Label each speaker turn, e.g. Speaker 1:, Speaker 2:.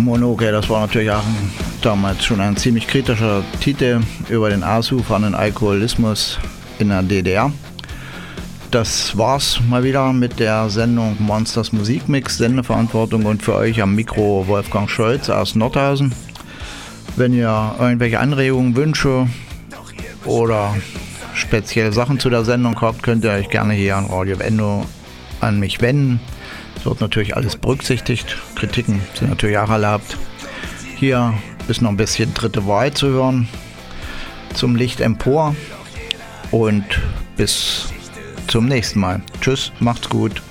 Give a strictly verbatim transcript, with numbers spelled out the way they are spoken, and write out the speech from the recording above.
Speaker 1: Monoke, das war natürlich auch ein, damals schon ein ziemlich kritischer Titel über den ausufernden Alkoholismus in der D D R. Das war's mal wieder mit der Sendung Monsters Musikmix, Sendeverantwortung und für euch am Mikro Wolfgang Scholz aus Nordhausen. Wenn ihr irgendwelche Anregungen, Wünsche oder spezielle Sachen zu der Sendung habt, könnt ihr euch gerne hier an Radio Endo an mich wenden. Es wird natürlich alles berücksichtigt. Kritiken sind natürlich auch erlaubt. Hier ist noch ein bisschen dritte Wahl zu hören zum Licht empor und bis zum nächsten Mal. Tschüss, macht's gut.